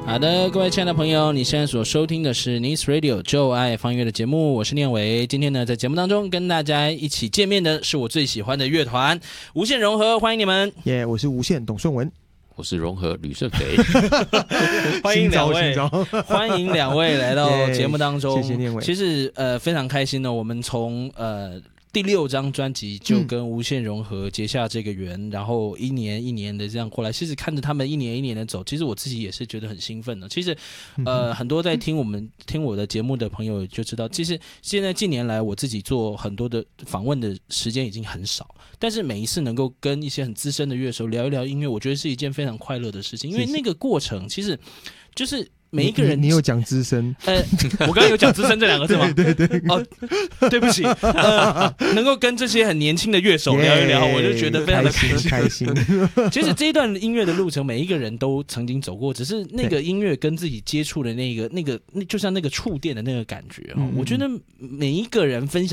好的，各位亲爱的朋友，你现在所收听的是 Nice Radio 就爱放音乐的节目，我是念伟。今天呢，在节目当中跟大家一起见面的是我最喜欢的乐团无限融合，欢迎你们。 我是无限董顺文， 我是融合吕胜肥， 欢迎两位，欢迎两位来到节目当中。 谢谢念伟。 其实非常开心的，我们从第6张专辑就跟无限融合结下这个缘，然后一年一年的这样过来，其实看着他们一年一年的走，其实我自己也是觉得很兴奋的。其实很多在听我的节目的朋友就知道，其实现在近年来我自己做很多的访问的时间已经很少，但是每一次能够跟一些很资深的乐手聊一聊音乐，我觉得是一件非常快乐的事情，因为那个过程其实就是每一个人， 你有讲资深？ 我刚刚有讲资深这2个字吗？ 对。 哦，对不起，能够跟这些很年轻的乐手聊一聊，我就觉得非常的开心。 其实这一段音乐的路程，每一个人都曾经走过，只是那个音乐跟自己接触的那个，就像那个触电的那个感觉，我觉得每一个人分享